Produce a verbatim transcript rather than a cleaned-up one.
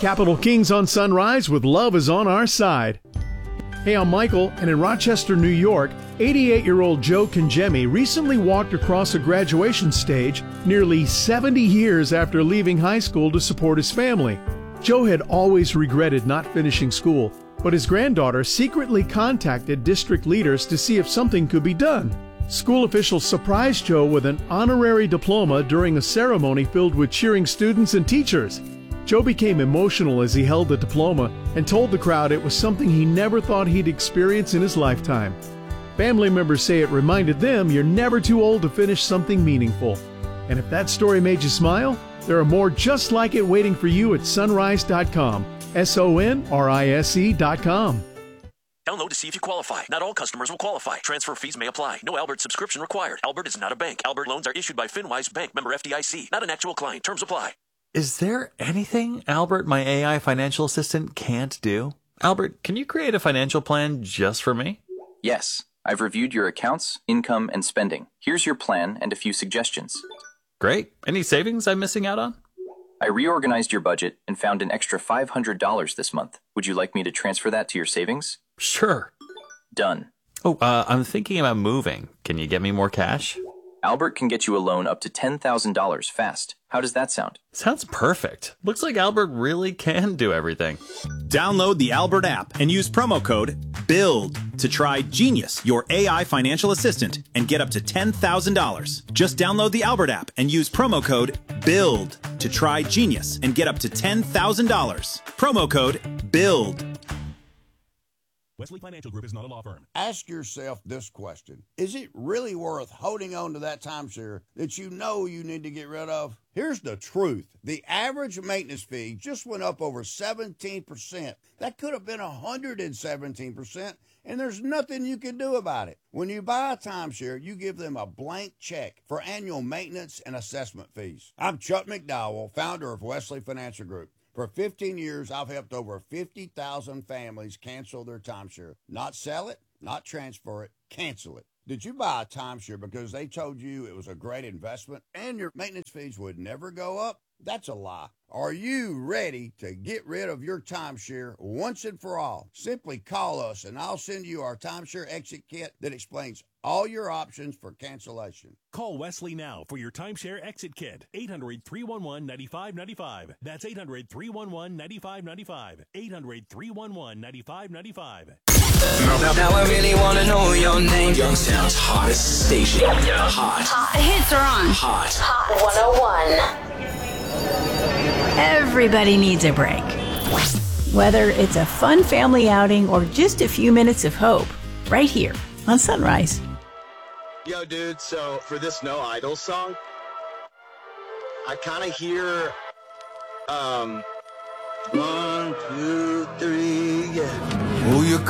Capital Kings on Sunrise with Love is on Our Side. Hey, I'm Michael, and in Rochester, New York, eighty-eight-year-old Joe Kangemi recently walked across a graduation stage nearly seventy years after leaving high school to support his family. Joe had always regretted not finishing school, but his granddaughter secretly contacted district leaders to see if something could be done. School officials surprised Joe with an honorary diploma during a ceremony filled with cheering students and teachers. Joe became emotional as he held the diploma and told the crowd it was something he never thought he'd experience in his lifetime. Family members say it reminded them you're never too old to finish something meaningful. And if that story made you smile, there are more just like it waiting for you at sunrise dot com. S O N R I S E dot com. Download to see if you qualify. Not all customers will qualify. Transfer fees may apply. No Albert subscription required. Albert is not a bank. Albert loans are issued by FinWise Bank, member F D I C. Not an actual client. Terms apply. Is there anything Albert, my A I financial assistant, can't do? Albert, can you create a financial plan just for me? Yes. I've reviewed your accounts, income, and spending. Here's your plan and a few suggestions. Great. Any savings I'm missing out on? I reorganized your budget and found an extra five hundred dollars this month. Would you like me to transfer that to your savings? Sure. Done. Oh, uh, I'm thinking about moving. Can you get me more cash? Albert can get you a loan up to ten thousand dollars fast. How does that sound? Sounds perfect. Looks like Albert really can do everything. Download the Albert app and use promo code BUILD to try Genius, your A I financial assistant, and get up to ten thousand dollars. Just download the Albert app and use promo code BUILD to try Genius and get up to ten thousand dollars. Promo code BUILD. Wesley Financial Group is not a law firm. Ask yourself this question. Is it really worth holding on to that timeshare that you know you need to get rid of? Here's the truth. The average maintenance fee just went up over seventeen percent. That could have been one hundred seventeen percent, and there's nothing you can do about it. When you buy a timeshare, you give them a blank check for annual maintenance and assessment fees. I'm Chuck McDowell, founder of Wesley Financial Group. For fifteen years, I've helped over fifty thousand families cancel their timeshare. Not sell it, not transfer it, cancel it. Did you buy a timeshare because they told you it was a great investment and your maintenance fees would never go up? That's a lie. Are you ready to get rid of your timeshare once and for all? Simply call us and I'll send you our timeshare exit kit that explains all your options for cancellation. Call Wesley now for your timeshare exit kit. eight hundred, three one one, nine five nine five. That's eight hundred, three one one, nine five nine five. eight hundred, three one one, nine five nine five. Now, now I really want to know your name. Youngstown's hottest station. Hot. Hot hits are on. Hot. Hot one oh one. Everybody needs a break. Whether it's a fun family outing or just a few minutes of hope, right here on Sunrise. Yo, dude, so for this No Idol song, I kind of hear, um, one, two, three, yeah. Who you